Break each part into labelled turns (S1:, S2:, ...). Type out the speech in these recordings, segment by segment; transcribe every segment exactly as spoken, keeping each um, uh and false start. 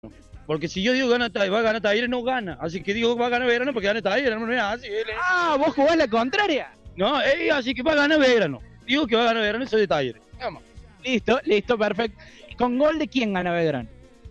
S1: Porque si yo digo gana va a ganar Talleres, no gana. Así que digo va a ganar Belgrano porque gana Talleres. No, no es así. Él es...
S2: Ah, vos jugás la contraria.
S1: No, eh, así que va a ganar Belgrano. Digo que va a ganar Belgrano y soy de Talleres. Vamos.
S2: Listo, listo, perfecto. ¿Con gol de quién gana Belgrano?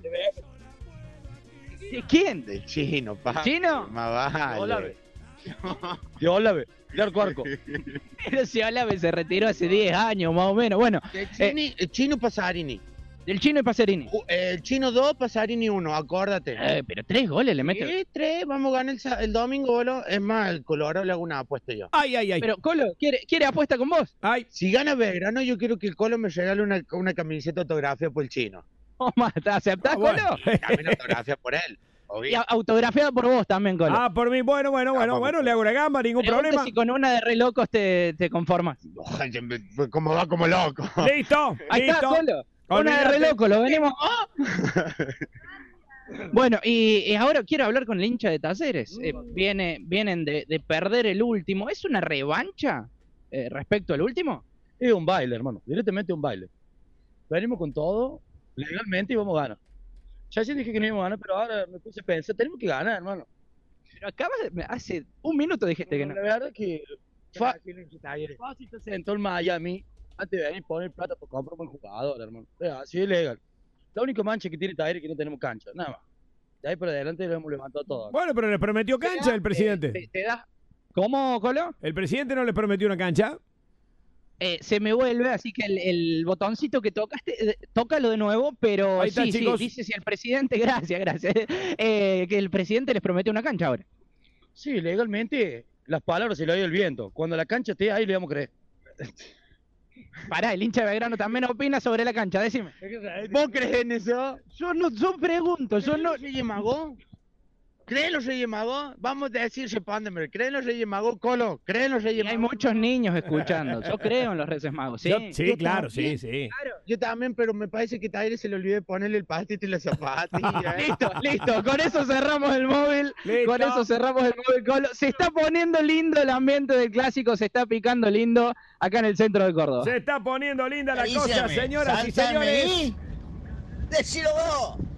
S2: ¿De quién?
S3: Del Chino, pa.
S2: ¿Chino?
S3: Más vale.
S1: Olave. De Olave. De arco arco.
S2: Pero si Olave se retiró hace diez años, más o menos. Bueno,
S3: El,
S2: eh,
S3: Chini, el Chino Pasarini.
S2: del Chino y Pacerini.
S3: Ju- El Chino dos, Pasarini uno, acuérdate.
S2: Eh, pero tres goles le mete.
S3: Sí, tres, vamos a ganar el, sa- el domingo, boludo. Es más, el Colorado le hago una apuesta yo.
S4: Ay, ay, ay.
S2: Pero, Colo, ¿quiere, ¿quiere apuesta con vos?
S4: Ay,
S3: Si gana Belgrano, yo quiero que el Colo me regale una, una camiseta autografía por el Chino.
S2: Toma, ¿te aceptás,
S4: ah, bueno.
S2: Colo?
S3: También autografía por él.
S2: Y
S3: Obvio.
S2: a- autografiada por vos también, Colo.
S4: Ah, por mí. Bueno, bueno, bueno,
S3: Vamos.
S4: bueno, le hago la gamba, ningún
S2: Pregunta
S4: problema.
S2: si con una de re locos te, te conformas.
S3: Ay, como va como loco.
S4: Listo,
S2: Ahí está,
S4: listo.
S2: Colo. Una de re
S4: Olvídate.
S2: locos, lo venimos. ¡Ah! Bueno, y, y ahora quiero hablar con el hincha de Talleres. Eh, viene, vienen de, de perder el último. ¿Es una revancha eh, respecto al último?
S1: Es un baile, hermano. Directamente un baile. Venimos con todo, legalmente y vamos a ganar. Ya sí dije que no íbamos a ganar, pero ahora me puse a pensar, tenemos que ganar, hermano.
S2: Pero acabas de, hace un minuto dijiste que no.
S1: La verdad es que fa- fácil te sentó en Miami antes de venir a poner plata por comprar un buen jugador, hermano. Es así es legal. La única mancha que tiene Talleres es que no tenemos cancha, nada más. De ahí para adelante lo hemos levantado todo.
S4: Bueno, pero les prometió cancha el presidente.
S2: Te, te das- ¿Cómo, Colo?
S4: ¿El presidente no les prometió una cancha?
S2: Eh, se me vuelve, así que el, el botoncito que tocaste, eh, tócalo de nuevo, pero
S4: Ahí está,
S2: sí, sí,
S4: chicos.
S2: dice si el presidente, gracias, gracias, eh, que el presidente les promete una cancha ahora.
S1: Sí, legalmente las palabras se le oye el viento. Cuando la cancha esté ahí le vamos a creer.
S2: Pará, el hincha de Belgrano también opina sobre la cancha, decime.
S3: ¿Vos crees en eso?
S2: Yo no, yo pregunto, yo no...
S3: los Reyes Magos? ¿Creen los Reyes Magos? Vamos a decir, respóndeme. ¿Creen los Reyes Magos, Colo? ¿Creen los
S2: Y
S3: Reyes
S2: hay
S3: Magos?
S2: muchos niños escuchando, yo creo en los Reyes Magos, ¿sí?
S4: Yo- sí,
S3: yo
S4: claro, sí,
S3: también.
S4: sí.
S3: Yo también, pero me parece que Talleres se le olvidó ponerle el pastito y la zapatilla. ¿eh?
S2: Listo, listo, con eso cerramos el móvil,
S4: Listo.
S2: con eso cerramos el móvil, Colo. Se está poniendo lindo el ambiente del clásico, se está picando lindo acá en el centro de Córdoba.
S4: Se está poniendo linda la cosa,
S5: Avísame,
S4: señoras y
S5: saltame
S4: señores.
S5: ahí. Decilo vos.